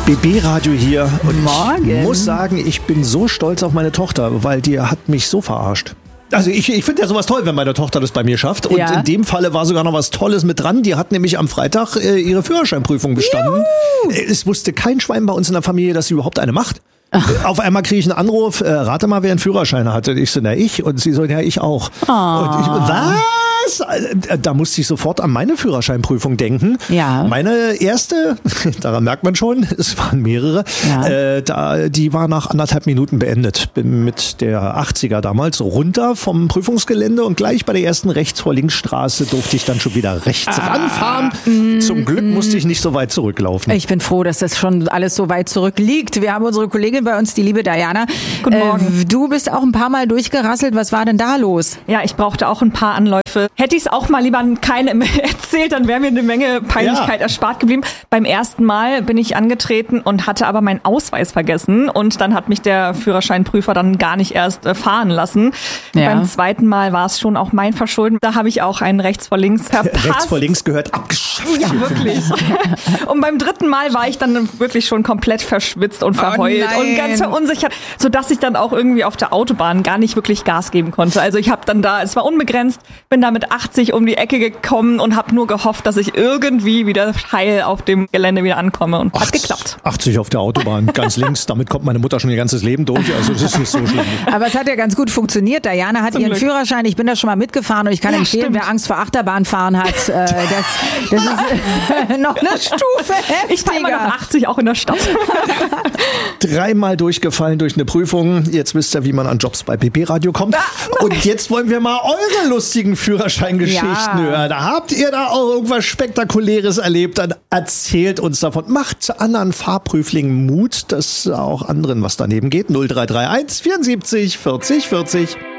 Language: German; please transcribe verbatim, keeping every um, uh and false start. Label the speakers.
Speaker 1: B B-Radio hier und
Speaker 2: Morgen.
Speaker 1: Ich muss sagen, ich bin so stolz auf meine Tochter, weil die hat mich so verarscht. Also ich, ich finde ja sowas toll, wenn meine Tochter das bei mir schafft. Und
Speaker 2: ja.
Speaker 1: in dem Falle war sogar noch was Tolles mit dran. Die hat nämlich am Freitag äh, ihre Führerscheinprüfung bestanden. Juhu. Es wusste kein Schwein bei uns in der Familie, dass sie überhaupt eine macht. Ach. Auf einmal kriege ich einen Anruf, äh, rate mal, wer einen Führerschein hatte. Ich so, na ich. Und sie so, ja, ich auch.
Speaker 2: Oh.
Speaker 1: Und ich, was? Da musste ich sofort an meine Führerscheinprüfung denken.
Speaker 2: Ja.
Speaker 1: Meine erste, daran merkt man schon, es waren mehrere,
Speaker 2: ja.
Speaker 1: äh, da, die war nach anderthalb Minuten beendet. Bin mit der achtziger damals runter vom Prüfungsgelände und gleich bei der ersten rechts vor links Straße durfte ich dann schon wieder rechts ah. ranfahren. Mm. Zum Glück musste ich nicht so weit zurücklaufen.
Speaker 2: Ich bin froh, dass das schon alles so weit zurückliegt. Wir haben unsere Kollegin bei uns, die liebe Diana.
Speaker 3: Guten Morgen.
Speaker 2: Äh, du bist auch ein paar Mal durchgerasselt. Was war denn da los?
Speaker 3: Ja, ich brauchte auch ein paar Anläufe. Hätte ich es auch mal lieber keinem erzählt, dann wäre mir eine Menge Peinlichkeit ja. erspart geblieben. Beim ersten Mal bin ich angetreten und hatte aber meinen Ausweis vergessen und dann hat mich der Führerscheinprüfer dann gar nicht erst äh, fahren lassen. Ja. Beim zweiten Mal war es schon auch mein Verschulden. Da habe ich auch einen rechts vor links verpasst.
Speaker 1: Rechts vor links gehört abgeschafft.
Speaker 3: Ja, wirklich. Und beim dritten Mal war ich dann wirklich schon komplett verschwitzt und verheult
Speaker 2: oh
Speaker 3: und ganz verunsichert, sodass ich dann auch irgendwie auf der Autobahn gar nicht wirklich Gas geben konnte. Also ich habe dann da, es war unbegrenzt, bin da mit achtzig um die Ecke gekommen und habe nur gehofft, dass ich irgendwie wieder heil auf dem Gelände wieder ankomme und hat geklappt.
Speaker 1: achtzig auf der Autobahn, ganz links, damit kommt meine Mutter schon ihr ganzes Leben durch, also das ist nicht so schlimm.
Speaker 2: Aber es hat ja ganz gut funktioniert. Diana hat Zum ihren Glück. Führerschein, ich bin da schon mal mitgefahren und ich kann ja, empfehlen, stimmt. wer Angst vor Achterbahnfahren hat, äh, das, das ist äh, noch eine Stufe heftiger.
Speaker 3: Ich fahre immer noch achtzig auch in der Stadt.
Speaker 1: Dreimal durchgefallen durch eine Prüfung, jetzt wisst ihr, wie man an Jobs bei B B-Radio kommt. Und jetzt wollen wir mal eure lustigen Führerscheingeschichten ja. hören. Habt ihr da auch irgendwas Spektakuläres erlebt? Dann erzählt uns davon. Macht anderen Fahrprüflingen Mut, dass auch anderen was daneben geht. null drei drei eins vierundsiebzig vierzig vierzig